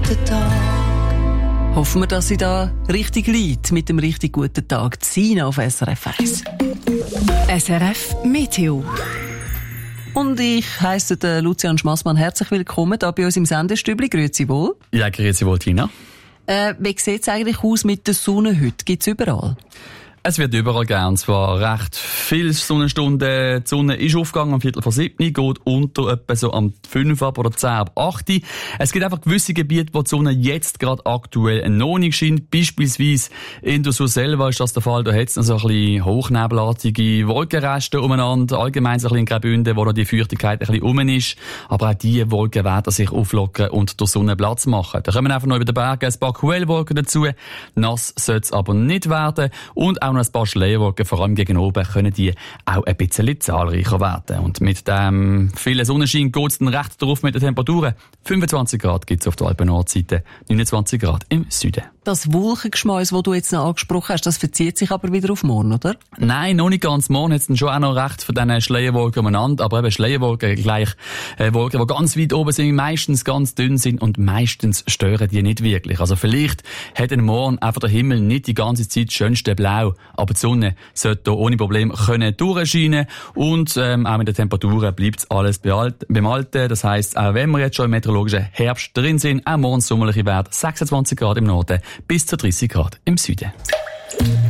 guten Tag. Hoffen wir, dass sie da richtig liegt mit dem richtig guten Tag. Sina auf SRF 1. SRF Meteo. Und ich heisse den Lucian Schmassmann herzlich willkommen hier bei uns im Sendestübli. Grüezi wohl. Ja, grüezi wohl, Tina. Wie sieht es eigentlich aus mit der Sonne heute? Gibt es überall? Es wird überall geben, und zwar recht viele Sonnenstunden. Die Sonne ist aufgegangen am 6:45, geht unter etwa so am 5 ab oder 10 ab 8. Es gibt einfach gewisse Gebiete, wo die Sonne jetzt gerade aktuell noch nicht scheint. Beispielsweise in der Sur selber ist das der Fall. Da hat es noch so ein bisschen hochnebelartige Wolkenreste umeinander. Allgemein so ein bisschen in Graubünden, wo noch die Feuchtigkeit ein bisschen rum ist. Aber auch diese Wolken werden sich auflockern und der Sonne Platz machen. Da kommen einfach noch über den Bergen ein paar Quellwolken dazu. Nass soll es aber nicht werden. Und auch noch ein paar Schleierwolken, vor allem gegen oben, können die auch ein bisschen zahlreicher werden. Und mit dem vielen Sonnenschein geht es dann recht drauf mit den Temperaturen. 25 Grad gibt es auf der Alpen-Nordseite, 29 Grad im Süden. Das Wolkengeschmäus, das du jetzt noch angesprochen hast, das verzieht sich aber wieder auf morgen, oder? Nein, noch nicht ganz. Morgen hat es dann schon auch noch recht von diesen Schleierwolken umeinander. Aber eben Schleierwolken gleich Wolken, die ganz weit oben sind, meistens ganz dünn sind und meistens stören die nicht wirklich. Also vielleicht hat dann morgen einfach der Himmel nicht die ganze Zeit das schönste Blau, aber die Sonne sollte hier ohne Probleme können durchscheinen. Und auch mit den Temperaturen bleibt alles beim Alten. Das heisst, auch wenn wir jetzt schon im meteorologischen Herbst drin sind, auch morgen sommerliche Werte 26 Grad im Norden bis zu 30 Grad im Süden.